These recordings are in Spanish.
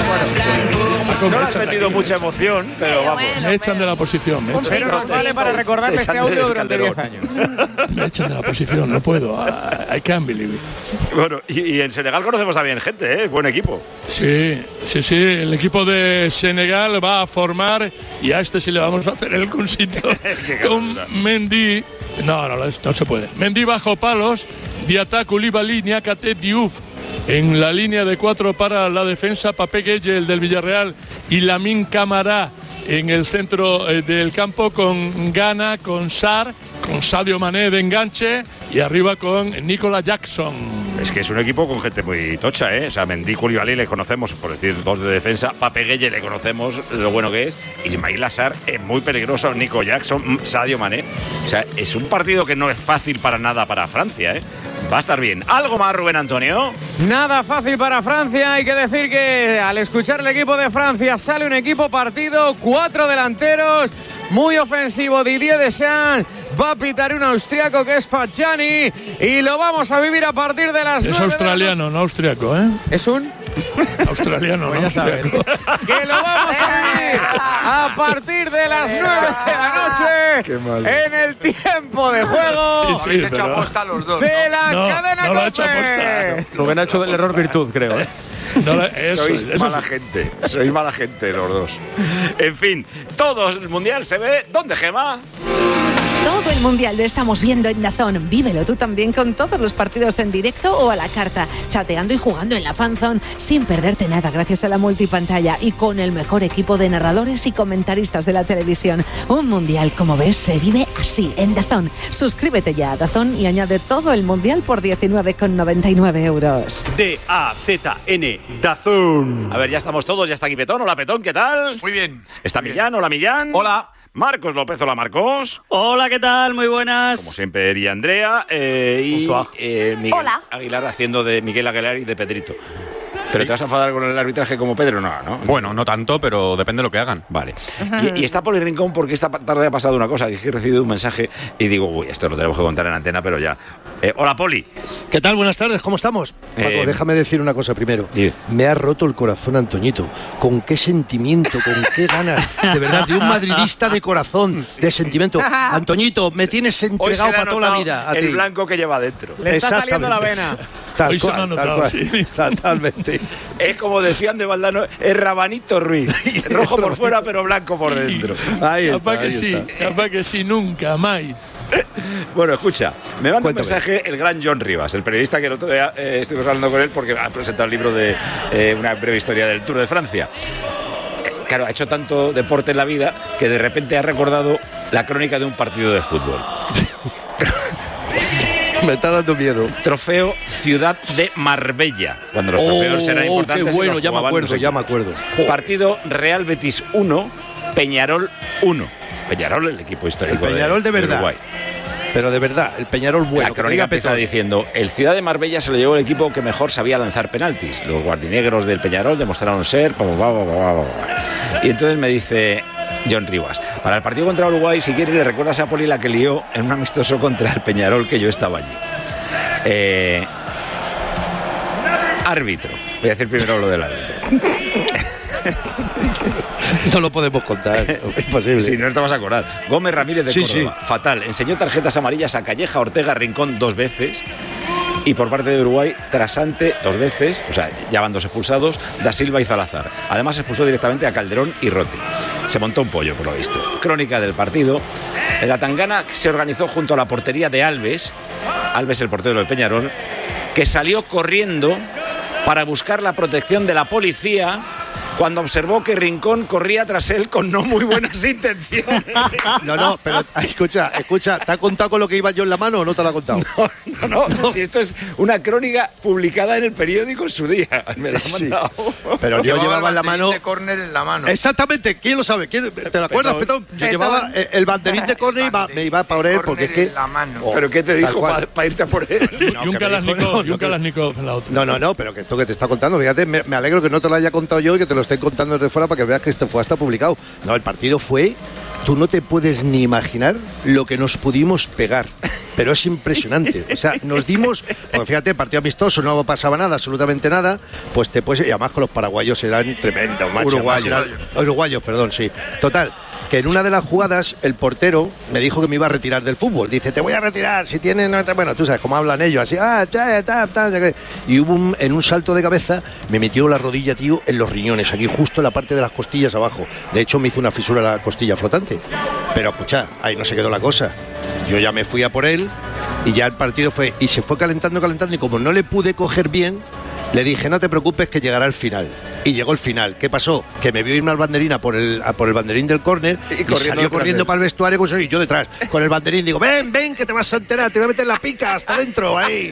No le has metido mucha emoción, pero vamos. Me echan de la posición. Pero nos vale para recordarle este audio durante 10 años. Me echan de la posición, no puedo. I can't believe it. Bueno, y en Senegal conocemos a bien gente, ¿eh? Buen equipo. Sí. El equipo de Senegal va a formar, y a este sí le vamos a hacer el cunsito, con Mendy. No se puede. Mendy bajo palos, Diatta, Koulibaly, Niakate, Diouf. En la línea de 4 para la defensa, Pape Gueye, el del Villarreal, y Lamine Camara en el centro del campo, con Ghana, con Sarr, con Sadio Mané de enganche, y arriba con Nicolas Jackson. Es que es un equipo con gente muy tocha, ¿eh? O sea, Mendy, Koulibaly le conocemos, por decir dos de defensa. Pape Gueye le conocemos lo bueno que es. Ismaïla Sarr es muy peligroso. Nico Jackson, Sadio Mané. O sea, es un partido que no es fácil para nada para Francia, ¿eh? Va a estar bien. ¿Algo más, Rubén Antonio? Nada fácil para Francia. Hay que decir que al escuchar el equipo de Francia sale un equipo partido, 4 delanteros, muy ofensivo. Didier Deschamps va a pitar un austriaco que es Fajani, y lo vamos a vivir a partir de las 9 Es australiano, no austriaco, ¿eh? ¿Es un? Australiano, no austriaco. Que lo vamos a vivir a partir de las 9 de la noche en el tiempo de juego. Habéis hecho aposta los dos, de la cadena no lo ha hecho aposta. Rubén ha hecho del error virtud, creo, ¿eh? Sois mala gente los dos. En fin, todo el mundial se ve. ¿Dónde, Gemma? Todo el mundial lo estamos viendo en DAZN. Vívelo tú también con todos los partidos en directo o a la carta, chateando y jugando en la fanzone sin perderte nada gracias a la multipantalla y con el mejor equipo de narradores y comentaristas de la televisión. Un mundial, como ves, se vive así en DAZN. Suscríbete ya a DAZN y añade todo el mundial por 19,99 euros. DAZN, DAZN. A ver, ya estamos todos, ya está aquí Petón. Hola, Petón, ¿qué tal? Muy bien. ¿Está Millán? Hola, Millán. Hola. Marcos López, hola, Marcos. Hola, ¿qué tal? Muy buenas. Como siempre, y Andrea. Y Miguel Hola. Aguilar haciendo de Miguel Aguilar y de Pedrito. ¿Pero te vas a enfadar con el arbitraje como Pedro? No, ¿no? Bueno, no tanto, pero depende de lo que hagan. Vale. Y está Poli Rincón porque esta tarde ha pasado una cosa, que he recibido un mensaje y digo, uy, esto lo tenemos que contar en antena, pero ya. Hola, Poli. ¿Qué tal? Buenas tardes, ¿cómo estamos? Paco, déjame decir una cosa primero. Me ha roto el corazón, Antoñito. ¿Con qué sentimiento, con qué ganas? De verdad, de un madridista de corazón, de sentimiento. Antoñito, me tienes entregado para toda la vida. El blanco que lleva dentro. Le está saliendo la vena. Tal cual, sí. Totalmente. Es como decían de Valdano, es Rabanito Ruiz. Rojo por fuera, pero blanco por dentro. Ahí está, Capaz que sí, nunca más. Bueno, escucha, me manda un mensaje el gran John Rivas, el periodista que el otro día estuvimos hablando con él porque ha presentado el libro de una breve historia del Tour de Francia. Claro, ha hecho tanto deporte en la vida que de repente ha recordado la crónica de un partido de fútbol. Me está dando miedo. Trofeo Ciudad de Marbella. Cuando los trofeos eran importantes. Qué bueno, ya me acuerdo. Partido Real Betis 1, Peñarol 1. Peñarol, el equipo histórico el Peñarol de verdad. Uruguay. Pero de verdad, el Peñarol bueno. La crónica empieza diciendo, el Ciudad de Marbella se lo llevó el equipo que mejor sabía lanzar penaltis. Los guardinegros del Peñarol demostraron ser... Y entonces me dice John Rivas, para el partido contra Uruguay, si quieres le recuerdas a Poli la que lió en un amistoso contra el Peñarol, que yo estaba allí. Árbitro. Voy a decir primero lo del árbitro. No lo podemos contar, es posible. Sí, no te vas a acordar. Gómez Ramírez de Córdoba, fatal. Enseñó tarjetas amarillas a Calleja, Ortega, Rincón 2 veces. Y por parte de Uruguay, Trasante 2 veces, o sea, ya van 2 expulsados, Da Silva y Salazar. Además expulsó directamente a Calderón y Rotti. Se montó un pollo, por lo visto. Crónica del partido. La tangana se organizó junto a la portería de Alves, el portero del Peñarol, que salió corriendo para buscar la protección de la policía cuando observó que Rincón corría tras él con no muy buenas intenciones. No, pero escucha, ¿te ha contado con lo que iba yo en la mano o no te lo ha contado? No. Si esto es una crónica publicada en el periódico en su día. Me lo han mandado. Pero yo llevaba en la mano... de córner en la mano. Exactamente, ¿quién lo sabe? ¿Te lo acuerdas, Petón? Yo llevaba el banderín de córner y me iba para él porque es que... La mano. ¿Pero qué te dijo para irte a por él? Yunca las Nikov en la otra. No, pero que esto que te está contando, fíjate, me alegro que no te lo haya contado yo y que te lo estén contando desde fuera para que veas que esto fue hasta publicado. No, el partido fue... Tú no te puedes ni imaginar lo que nos pudimos pegar. pero es impresionante. O sea, nos dimos, porque fíjate, partido amistoso, no pasaba nada, absolutamente nada, pues te puedes, y además con los paraguayos eran tremendos, macho. Uruguayos, perdón, sí. Total, que en una de las jugadas el portero me dijo que me iba a retirar del fútbol. Dice, te voy a retirar, si tienes... Bueno, tú sabes cómo hablan ellos, así, y hubo en un salto de cabeza, me metió la rodilla, tío, en los riñones, aquí justo en la parte de las costillas abajo. De hecho, me hizo una fisura en la costilla flotante. Pero, escucha, ahí no se quedó la cosa. Yo ya me fui a por él y ya el partido fue... Y se fue calentando, y como no le pude coger bien, le dije, no te preocupes que llegará el final. Y llegó el final. ¿Qué pasó? Que me vio irme al banderín por el banderín del córner y salió corriendo para el vestuario y yo detrás, con el banderín. Digo, ven, que te vas a enterar, te voy a meter la pica hasta dentro, ahí.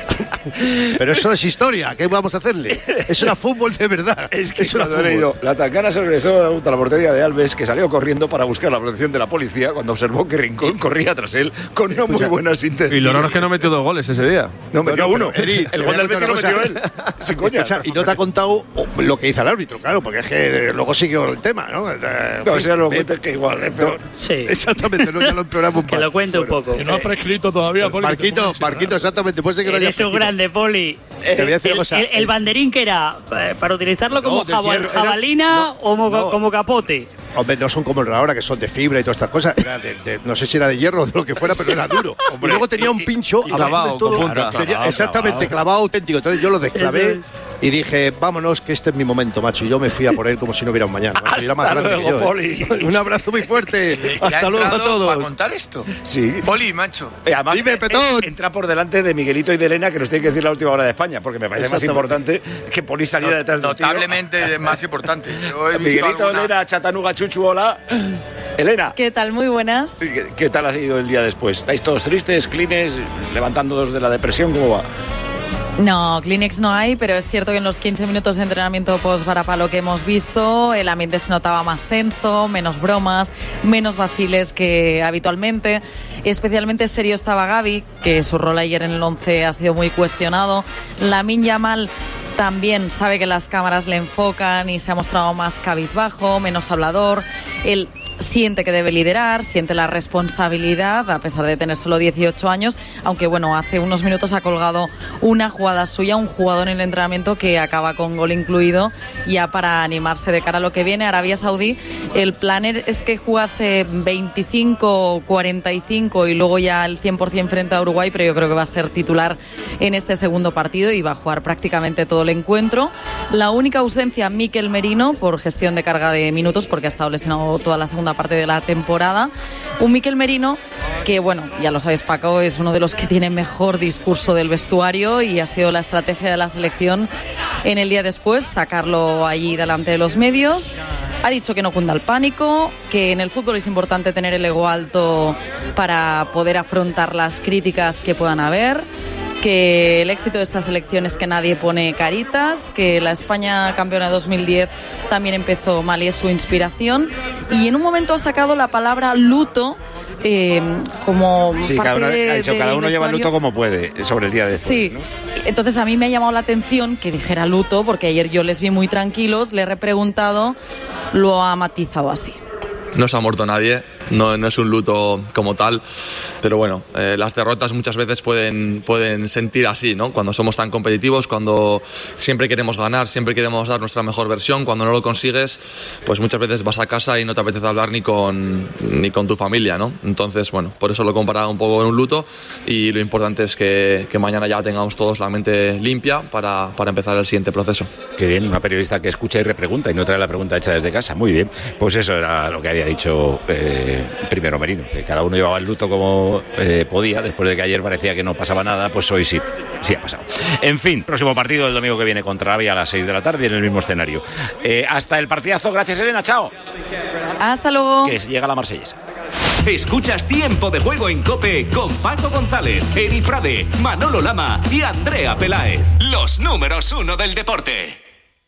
Pero eso es historia, ¿qué vamos a hacerle? Eso era fútbol de verdad. Es que cuando he leído, la tacana se regresó a la portería de Alves, que salió corriendo para buscar la protección de la policía cuando observó que Rincón corría tras él con no muy buenas intenciones. Y lo raro es que no metió 2 goles ese día. No metió uno. El gol del Betis lo metió él. Sin coña. Y no te ha contado lo que hizo el árbitro, claro, porque es que luego siguió el tema, ¿no? No, si ya lo cuentes que igual es peor. Sí. Exactamente, no, ya lo empeoramos un Que lo cuente un poco. Que no ha prescrito todavía, Poli. Marquito, exactamente. Puede ser que no haya Eres un grande, Poli. Te voy a decir una cosa. ¿El banderín que era? ¿Para utilizarlo como jabalina o como capote? Hombre, no son como el de ahora, que son de fibra y todas estas cosas. Era no sé si era de hierro o de lo que fuera, pero era duro. Y luego tenía un pincho clavado, de todo. Exactamente, clavado auténtico. Entonces yo lo desclavé y dije, vámonos, que este es mi momento, macho. Y yo me fui a por él como si no hubiera un mañana. Era más grande luego, que yo, Poli. Un abrazo muy fuerte. Hasta luego a todos. ¿Para contar esto? Sí. Poli, macho. Además, Dime, Petón. Entra por delante de Miguelito y de Elena, que nos tiene que decir la última hora de España, porque me parece más importante que Poli saliera detrás de un tío. Notablemente más importante. Miguelito, Elena, Chatanuga, Chuchu, hola. Elena. ¿Qué tal? Muy buenas. ¿Qué tal ha sido el día después? ¿Estáis todos tristes, clines, levantándoos de la depresión? ¿Cómo va? No, Kleenex no hay, pero es cierto que en los 15 minutos de entrenamiento post-Varapalo que hemos visto, el ambiente se notaba más tenso, menos bromas, menos vaciles que habitualmente. Especialmente serio estaba Gavi, que su rol ayer en el 11 ha sido muy cuestionado. Lamine Yamal también sabe que las cámaras le enfocan y se ha mostrado más cabizbajo, menos hablador. Él siente que debe liderar, siente la responsabilidad, a pesar de tener solo 18 años, aunque bueno, hace unos minutos ha colgado una jugada suya, un jugador en el entrenamiento que acaba con gol incluido, ya para animarse de cara a lo que viene. Arabia Saudí, el plan es que jugase 25, 45 y luego ya el 100% frente a Uruguay, pero yo creo que va a ser titular en este segundo partido y va a jugar prácticamente todo el encuentro. La única ausencia, Mikel Merino, por gestión de carga de minutos, porque ha estado lesionado toda la segunda parte de la temporada. Un Mikel Merino que, bueno, ya lo sabéis, Paco, es uno de los que tiene mejor discurso del vestuario y ha sido la estrategia de la selección en el día después, sacarlo allí delante de los medios. Ha dicho que no cunda el pánico, que en el fútbol es importante tener el ego alto para poder afrontar las críticas que puedan haber, que el éxito de esta selección es que nadie pone caritas, que la España campeona de 2010 también empezó mal y es su inspiración, y en un momento ha sacado la palabra luto como sí, parte cada uno lleva luto como puede sobre el día de después, sí, ¿no? Entonces a mí me ha llamado la atención que dijera luto, porque ayer yo les vi muy tranquilos, le he repreguntado, lo ha matizado así. No se ha muerto nadie, no es un luto como tal, pero bueno, las derrotas muchas veces pueden sentir así, ¿no? Cuando somos tan competitivos, cuando siempre queremos ganar, siempre queremos dar nuestra mejor versión, cuando no lo consigues, pues muchas veces vas a casa y no te apetece hablar ni con tu familia, ¿no? Entonces, bueno, por eso lo he comparado un poco con un luto, y lo importante es que mañana ya tengamos todos la mente limpia para empezar el siguiente proceso. Qué bien, una periodista que escucha y repregunta y no trae la pregunta hecha desde casa. Muy bien, pues eso era lo que había dicho primero Merino, que cada uno llevaba el luto como podía. Después de que ayer parecía que no pasaba nada, pues hoy sí ha pasado. En fin, próximo partido el domingo que viene contra Arabia a las 6 de la tarde en el mismo escenario. Hasta el partidazo, gracias Elena, chao. Hasta luego. Que llega la marsellesa. Escuchas Tiempo de Juego en COPE con Paco González, Eri Frade, Manolo Lama y Andrea Peláez. Los números 1 del deporte.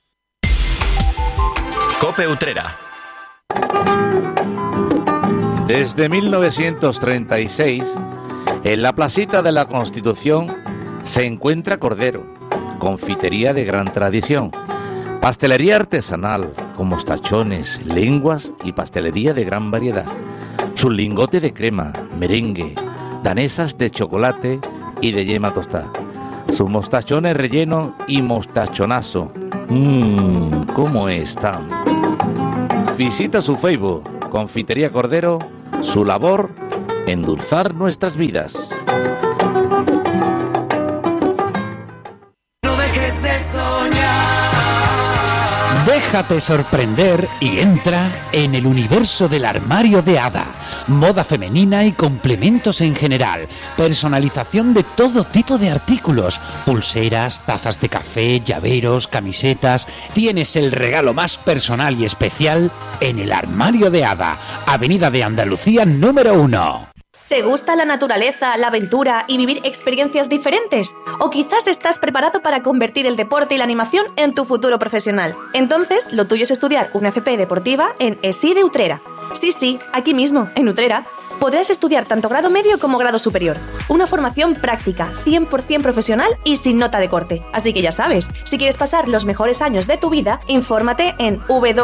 COPE Utrera. Desde 1936, en la placita de la Constitución se encuentra Cordero, confitería de gran tradición, pastelería artesanal con mostachones, lenguas y pastelería de gran variedad. Su lingote de crema, merengue, danesas de chocolate y de yema tostada. Sus mostachones rellenos y mostachonazo. ¿Cómo están? Visita su Facebook, Confitería Cordero, su labor, endulzar nuestras vidas. No dejes de soñar. Déjate sorprender y entra en el universo del armario de Ada. Moda femenina y complementos en general. Personalización de todo tipo de artículos. Pulseras, tazas de café, llaveros, camisetas. Tienes el regalo más personal y especial en el armario de Ada. Avenida de Andalucía número 1. ¿Te gusta la naturaleza, la aventura y vivir experiencias diferentes? ¿O quizás estás preparado para convertir el deporte y la animación en tu futuro profesional? Entonces, lo tuyo es estudiar una FP deportiva en ESI de Utrera. Sí, aquí mismo, en Utrera. Podrás estudiar tanto grado medio como grado superior. Una formación práctica, 100% profesional y sin nota de corte. Así que ya sabes, si quieres pasar los mejores años de tu vida, infórmate en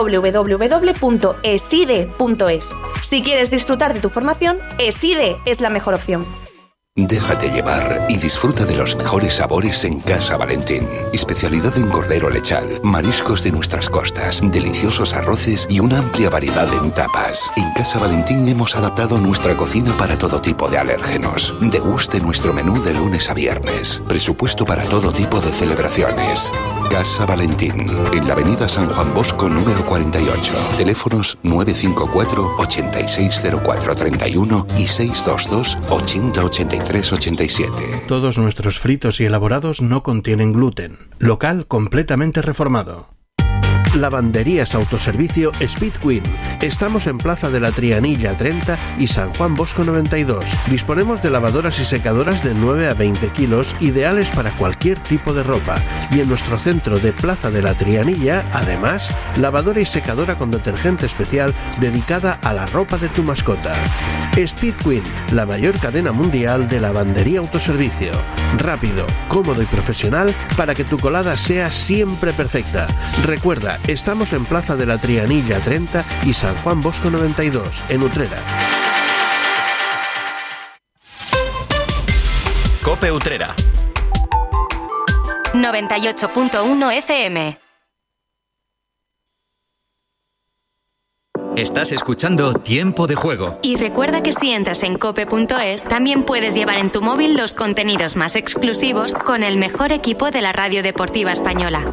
www.eside.es. Si quieres disfrutar de tu formación, Eside es la mejor opción. Déjate llevar y disfruta de los mejores sabores en Casa Valentín. Especialidad en cordero lechal, mariscos de nuestras costas, deliciosos arroces y una amplia variedad en tapas. En Casa Valentín hemos adaptado nuestra cocina para todo tipo de alérgenos. Deguste nuestro menú de lunes a viernes. Presupuesto para todo tipo de celebraciones. Casa Valentín, en la avenida San Juan Bosco número 48. Teléfonos 954 860431 y 622 8083. 387. Todos nuestros fritos y elaborados no contienen gluten. Local completamente reformado. Lavanderías Autoservicio Speed Queen. Estamos en Plaza de la Trianilla 30 y San Juan Bosco 92. Disponemos de lavadoras y secadoras de 9 a 20 kilos, ideales para cualquier tipo de ropa. Y en nuestro centro de Plaza de la Trianilla, además, lavadora y secadora con detergente especial dedicada a la ropa de tu mascota. Speed Queen, la mayor cadena mundial de lavandería autoservicio. Rápido, cómodo y profesional para que tu colada sea siempre perfecta. Recuerda, estamos en Plaza de la Trianilla 30 y San Juan Bosco 92, en Utrera. COPE Utrera 98.1 FM. Estás escuchando Tiempo de Juego. Y recuerda que si entras en cope.es, también puedes llevar en tu móvil los contenidos más exclusivos con el mejor equipo de la radio deportiva española.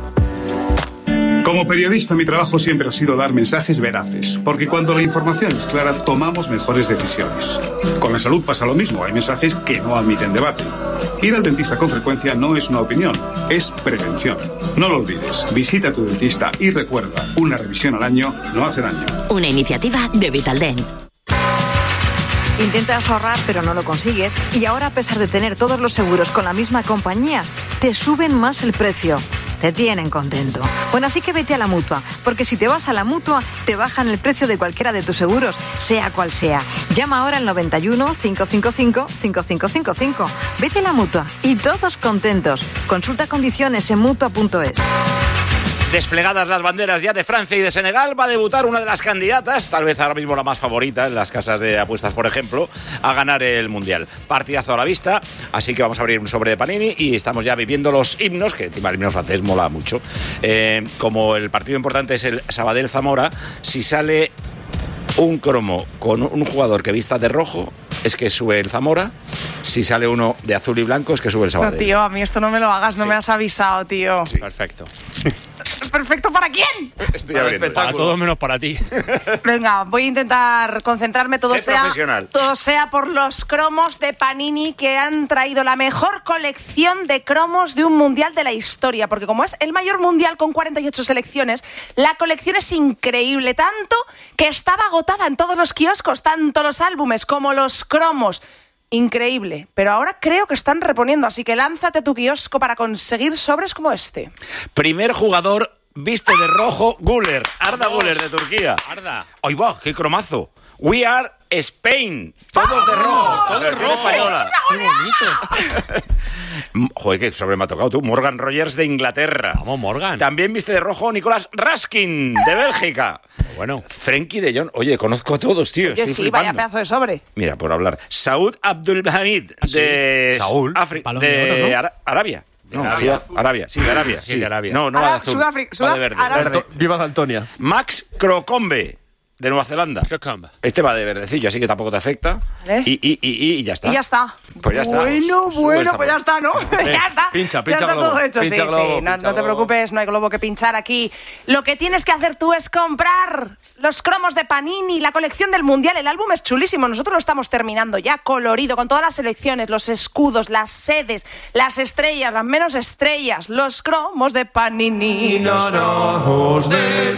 Como periodista, mi trabajo siempre ha sido dar mensajes veraces, porque cuando la información es clara, tomamos mejores decisiones. Con la salud pasa lo mismo, hay mensajes que no admiten debate. Ir al dentista con frecuencia no es una opinión, es prevención. No lo olvides, visita a tu dentista y recuerda, una revisión al año no hace daño. Una iniciativa de Vitaldent. Intentas ahorrar pero no lo consigues y ahora, a pesar de tener todos los seguros con la misma compañía, te suben más el precio. Te tienen contento. Bueno, así que vete a la Mutua, porque si te vas a la Mutua, te bajan el precio de cualquiera de tus seguros, sea cual sea. Llama ahora al 91 555 5555. Vete a la Mutua y todos contentos. Consulta condiciones en Mutua.es. Desplegadas las banderas ya de Francia y de Senegal, va a debutar una de las candidatas, tal vez ahora mismo la más favorita en las casas de apuestas, por ejemplo, a ganar el Mundial. Partidazo a la vista, así que vamos a abrir un sobre de Panini y estamos ya viviendo los himnos, que encima el himno francés mola mucho. Como el partido importante es el Sabadell-Zamora, si sale un cromo con un jugador que vista de rojo, es que sube el Zamora. Si sale uno de azul y blanco, es que sube el Sabadell. No, tío, a mí esto no me lo hagas, no me has avisado, tío. Sí. Perfecto. ¿Perfecto para quién? Estoy abriendo. Para todos menos para ti. Venga, voy a intentar concentrarme, todo sea por los cromos de Panini, que han traído la mejor colección de cromos de un mundial de la historia, porque como es el mayor mundial con 48 selecciones, la colección es increíble, tanto que estaba agotada en todos los kioscos, tanto los álbumes como los cromos. Increíble, pero ahora creo que están reponiendo, así que lánzate a tu kiosco para conseguir sobres como este. Primer jugador viste de rojo, Güler, Arda Güler de Turquía. Arda. ¡Ay va! ¡Qué cromazo! We are Spain. Todos de rojo. Todos rojo. Española. ¡Qué bonito! Joder, que sobre me ha tocado tú. Morgan Rogers de Inglaterra. Vamos, Morgan. También viste de rojo Nicolás Raskin de Bélgica. Bueno. Frenkie de Jong. Oye, conozco a todos, tío. Oye, sí, vaya pedazo de sobre. Mira, por hablar. Saud Abdulhamid de Arabia. No, Arabia. Sí, de Arabia. Sí, de Arabia. No, va de azul. Va de verde. Viva Daltonia. Max Crocombe de Nueva Zelanda. Este va de verdecillo, así que tampoco te afecta. ¿Vale? Y ya está. Y ya está. Pues ya está. Bueno, pues ya está, ¿no? Ya está. Pincha ya está globo. todo hecho, Pincha sí, globo, sí. No te preocupes, no hay globo que pinchar aquí. Lo que tienes que hacer tú es comprar los cromos de Panini, la colección del Mundial. El álbum es chulísimo. Nosotros lo estamos terminando ya, colorido, con todas las selecciones, los escudos, las sedes, las estrellas, las menos estrellas, los cromos de Panini. Los cromos del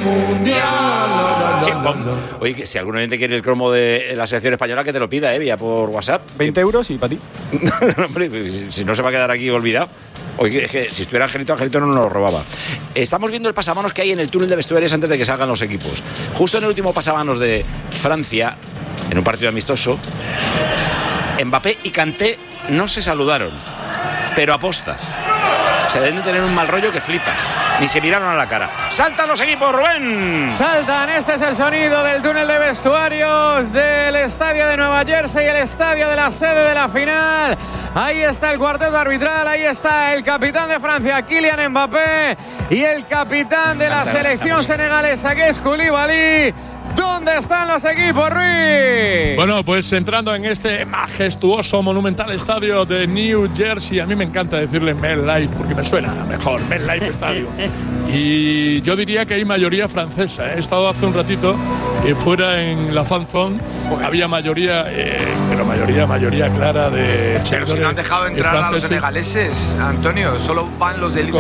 Mundial. Oye, que si algún oyente quiere el cromo de la selección española, que te lo pida, vía por WhatsApp. 20 euros y para ti. No, hombre, si no se va a quedar aquí olvidado. Oye, es que si estuviera Angelito no nos lo robaba. Estamos viendo el pasamanos que hay en el túnel de vestuarios antes de que salgan los equipos. Justo en el último pasamanos de Francia, en un partido amistoso, Mbappé y Kanté no se saludaron, pero aposta. Se deben de tener un mal rollo que flipa. Ni se miraron a la cara. ¡Saltan los equipos, Rubén! Saltan, este es el sonido del túnel de vestuarios del estadio de Nueva Jersey, el estadio de la sede de la final. Ahí está el cuarteto arbitral, ahí está el capitán de Francia, Kylian Mbappé, y el capitán de la selección senegalesa, que es Koulibaly. ¿Dónde están los equipos, Ruiz? Bueno, pues entrando en este majestuoso, monumental estadio de New Jersey, a mí me encanta decirle MetLife porque me suena mejor, MetLife Stadium. Y yo diría que hay mayoría francesa. He estado hace un ratito fuera en la Fan Zone, había mayoría, pero mayoría clara de... Pero si no han dejado entrar a los senegaleses, Antonio, solo van los de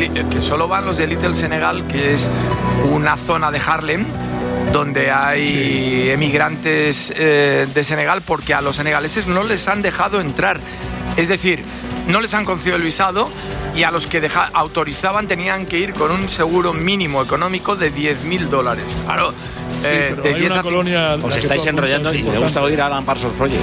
Little Senegal, que es una zona de Harlem donde hay emigrantes de Senegal, porque a los senegaleses no les han dejado entrar. Es decir, no les han concedido el visado, y a los que autorizaban tenían que ir con un seguro mínimo económico de $10.000. Claro, de 10 a colonia. Os estáis enrollando y me gusta oír a Alan Parsons Project.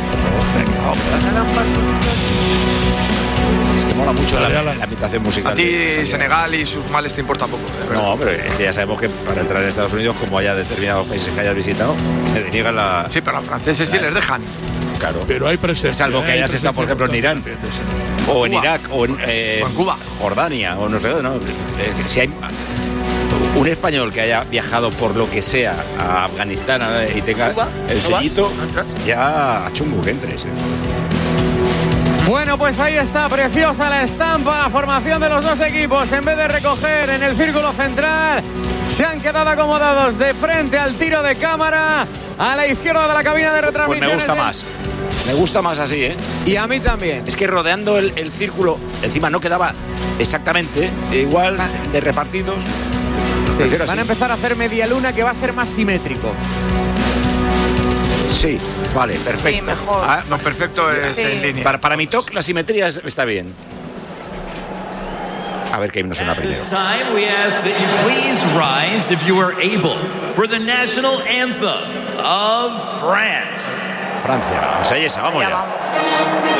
Es que mola mucho la ambientación musical. A ti Senegal y sus males te importa poco. No, pero es que ya sabemos que para entrar en Estados Unidos, como haya determinados países que hayas visitado, te deniegan la... Sí, pero a los franceses sí les dejan. Claro. Pero hay presencia. Salvo que hayas estado, por ejemplo, en Irán, o en Irak, o en Cuba, Jordania, o no sé, ¿no? Es que si hay un español que haya viajado por lo que sea a Afganistán y tenga el sellito, ya chungo que entres. Bueno, pues ahí está, preciosa la estampa, la formación de los dos equipos. En vez de recoger en el círculo central, se han quedado acomodados de frente al tiro de cámara, a la izquierda de la cabina de retransmisión. Pues me gusta más así, ¿eh? Y a mí también. Es que rodeando el círculo, encima no quedaba exactamente igual de repartidos. Sí, van a empezar a hacer media luna, que va a ser más simétrico. Sí, vale, perfecto. Sí, mejor. No, perfecto es en línea. Para mi talk, la simetría está bien. A ver qué himno suena primero. We ask that you please rise, if you are able, for the national anthem of France. Francia, vamos, ahí esa, vamos ya.